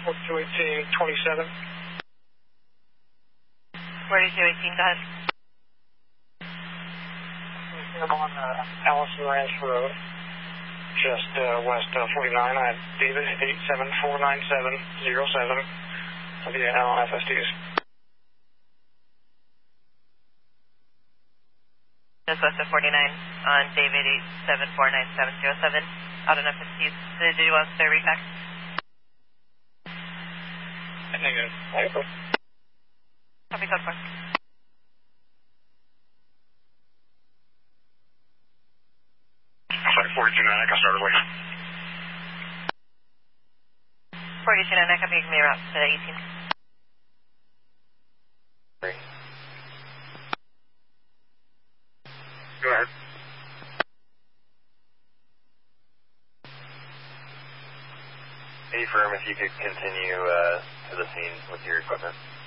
4218-27. 4218, go ahead. I'm on Allison Ranch Road, just west of 49. I have David 8749707 via FSDs. Just west of 49 on David 8749707. Out on FSDs. Did you want to repack? Negative. Copy code 4. Sorry, 429, I got started late. 4229, I copy me route to 18. Go ahead. Hey, firm, if you could continue to the scene with your equipment.